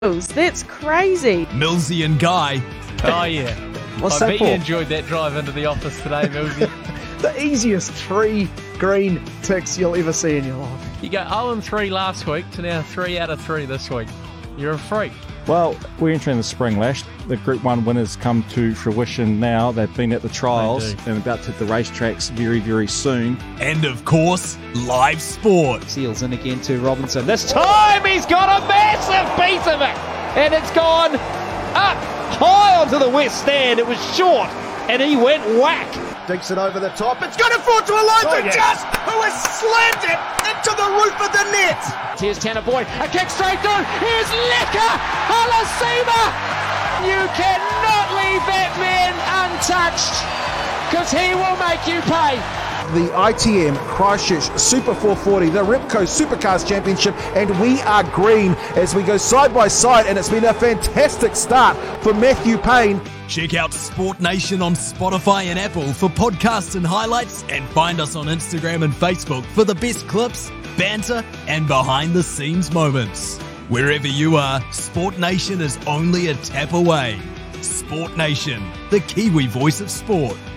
That's crazy. Millsy and Guy. Oh, yeah. What's I that bet for? you enjoyed that drive into the office today, Millsy. The easiest 3 green ticks you'll ever see in your life. You go 0-3 last week to now 3 out of 3 this week. You're a freak. Well, we're entering the spring, Lash. The Group 1 winners come to fruition now. They've been at the trials and about to hit the racetracks very, very soon. And of course, live sport. Seals in again to Robinson. This time he's got a massive piece of it. And it's gone up high onto the west stand. It was short and he went whack. Digs it over the top. It's going to fall to Elijah Just, who has slammed it into the roof of the net. Here's Tanner Boyd. A kick straight through. Here's Leka Halasima. You cannot leave that man untouched because he will make you pay. The ITM Christchurch Super 440, the Ripco Supercars Championship, and we are green as we go side by side, and it's been a fantastic start for Matthew Payne. Check out Sport Nation on Spotify and Apple for podcasts and highlights, and find us on Instagram and Facebook for the best clips, banter, and behind-the-scenes moments. Wherever you are, Sport Nation is only a tap away. Sport Nation, the Kiwi voice of sport.